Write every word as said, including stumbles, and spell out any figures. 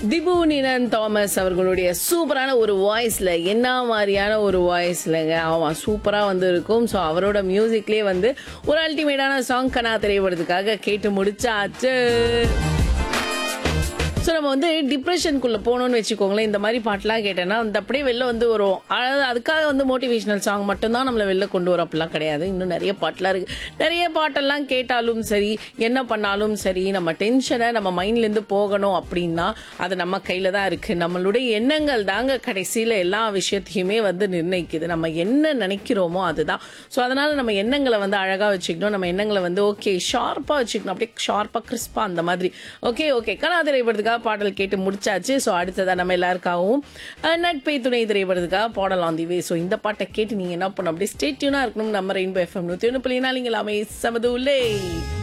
திபு நினன் Thomas அவர்களுடைய சூப்பரான ஒரு வாய்ஸ்ல என்ன மாதிரியான ஒரு வாய்ஸ்லங்க ஆமா சூப்பரா வந்து இருக்கும். ஸோ அவரோட மியூசிக்லயே வந்து ஒரு அல்டிமேட்டான சாங் கனா திரைப்படத்துக்காக கேட்டு முடிச்சாச்சு. ஸோ நம்ம வந்து டிப்ரெஷனுக்குள்ளே போகணும்னு வச்சுக்கோங்களேன், இந்த மாதிரி பாட்டெலாம் கேட்டேன்னா அந்த அப்படியே வெளில வந்து வரும். அதாவது அதுக்காக வந்து மோட்டிவேஷனல் சாங் மட்டும்தான் நம்மளை வெளில கொண்டு வர அப்படிலாம் கிடையாது. இன்னும் நிறைய பாட்டெலாம் இருக்குது. நிறைய பாட்டெல்லாம் கேட்டாலும் சரி, என்ன பண்ணாலும் சரி, நம்ம டென்ஷனை நம்ம மைண்ட்லேருந்து போகணும் அப்படின்னா அது நம்ம கையில் தான் இருக்குது. நம்மளுடைய எண்ணங்கள் தாங்க கடைசியில் எல்லா விஷயத்தையுமே வந்து நிர்ணயிக்குது. நம்ம என்ன நினைக்கிறோமோ அதுதான். ஸோ அதனால் நம்ம எண்ணங்களை வந்து அழகாக வச்சுக்கணும். நம்ம எண்ணங்களை வந்து ஓகே ஷார்ப்பாக வச்சுக்கணும். அப்படியே ஷார்ப்பாக கிறிஸ்பாக அந்த மாதிரி. ஓகே ஓகே கனா திரைப்படத்துக்காக பாடல் கேட்டு முடிச்சாச்சு. ஸோ அடுத்ததான் நம்ம எல்லாருக்காகவும் நட்பை துணை திரைப்படத்துக்காக பாடல் ஆன் தி வே. ஸோ இந்த பாட்டை கேட்டு நீங்கள் என்ன பண்ணணும், அப்படியே ஸ்டே டியூனாக இருக்கணும். நம்ம ரெயின்போ எஃப்எம் நூற்றி ஒன்று புள்ளி நாலு எல்லாமே சமதுல்லே.